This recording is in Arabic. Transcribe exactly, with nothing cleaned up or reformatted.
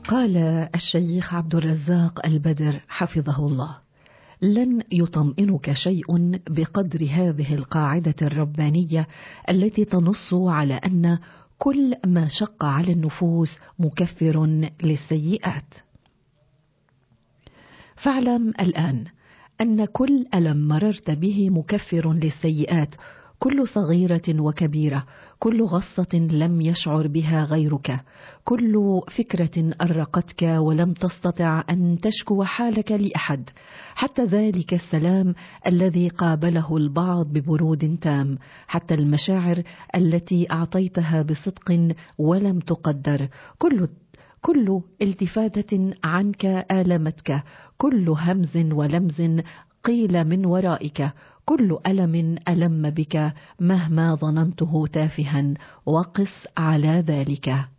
قال الشيخ عبد الرزاق البدر حفظه الله: لن يطمئنك شيء بقدر هذه القاعدة الربانية التي تنص على أن كل ما شق على النفوس مكفر للسيئات. فاعلم الآن أن كل ألم مررت به مكفر للسيئات، كل صغيرة وكبيرة، كل غصة لم يشعر بها غيرك، كل فكرة أرقتك ولم تستطع أن تشكو حالك لأحد، حتى ذلك السلام الذي قابله البعض ببرود تام، حتى المشاعر التي أعطيتها بصدق ولم تقدر، كل كل التفاتة عنك آلمتك، كل همز ولمز قيل من ورائك، كل ألم ألم بك مهما ظننته تافها، وقس على ذلك.